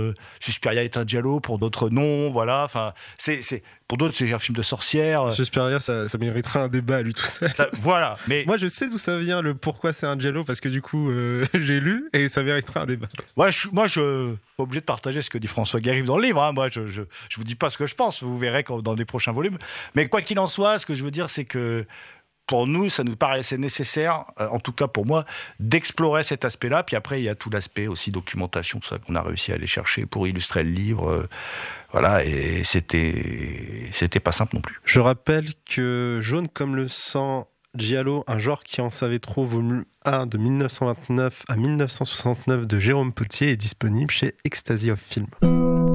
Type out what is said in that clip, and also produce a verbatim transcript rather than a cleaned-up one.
euh, Suspiria est un giallo, pour d'autres non, voilà. Enfin, c'est, c'est pour d'autres c'est un film de sorcière. Suspiria, ça, ça mériterait un débat à lui tout seul. Ça, voilà. Mais moi, je sais d'où ça vient, le pourquoi c'est un giallo, parce que du coup, euh, j'ai lu et ça mériterait un débat. Ouais, je, moi, je suis pas obligé de partager ce que dit François Guérive dans le livre. Hein. Moi, je, je, je vous dis pas ce que je pense. Vous verrez quand, dans les prochains volumes. Mais quoi qu'il en soit, ce que je veux dire, c'est que pour nous, ça nous paraissait nécessaire, euh, en tout cas pour moi, d'explorer cet aspect-là. Puis après, il y a tout l'aspect aussi documentation, tout ça qu'on a réussi à aller chercher pour illustrer le livre. Euh, voilà, et c'était, c'était pas simple non plus. Je rappelle que Jaune comme le sang, giallo, un genre qui en savait trop, volume un de dix-neuf cent vingt-neuf à dix-neuf cent soixante-neuf de Jérôme Potier est disponible chez Ecstasy of Film.